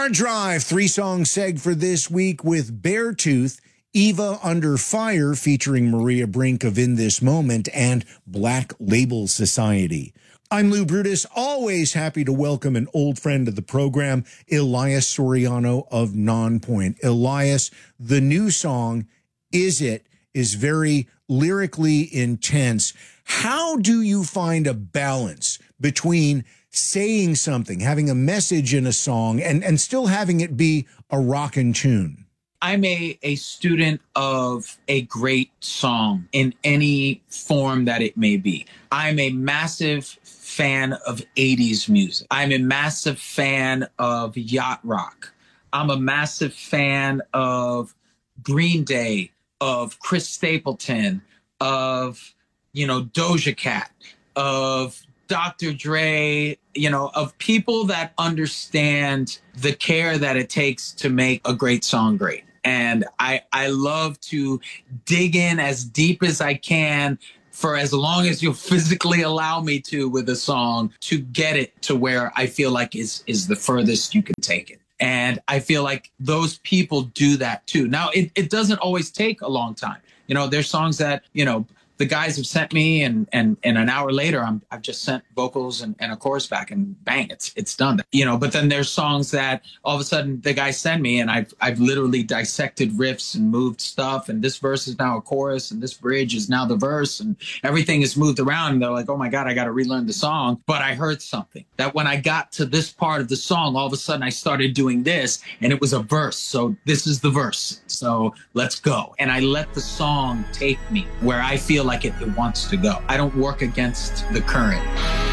Hard Drive, 3-song seg for this week with Beartooth, Eva Under Fire featuring Maria Brink of In This Moment, and Black Label Society. I'm Lou Brutus, always happy to welcome an old friend of the program, Elias Soriano of Nonpoint. Elias, the new song, Is It, is very lyrically intense. How do you find a balance between saying something, having a message in a song, and still having it be a rockin' tune? I'm a student of a great song in any form that it may be. I'm a massive fan of 80s music. I'm a massive fan of yacht rock. I'm a massive fan of Green Day, of Chris Stapleton, of, Doja Cat, of Dr. Dre, of people that understand the care that it takes to make a great song great. And I love to dig in as deep as I can for as long as you'll physically allow me to with a song to get it to where I feel like is the furthest you can take it. And I feel like those people do that too. Now, it doesn't always take a long time. There's songs that, the guys have sent me and an hour later, I've just sent vocals and a chorus back and bang, it's done. But then there's songs that all of a sudden the guys send me and I've literally dissected riffs and moved stuff. And this verse is now a chorus and this bridge is now the verse and everything is moved around. And they're like, oh my God, I got to relearn the song. But I heard something that when I got to this part of the song, all of a sudden I started doing this and it was a verse. So this is the verse. So let's go. And I let the song take me where I feel like it wants to go. I don't work against the current.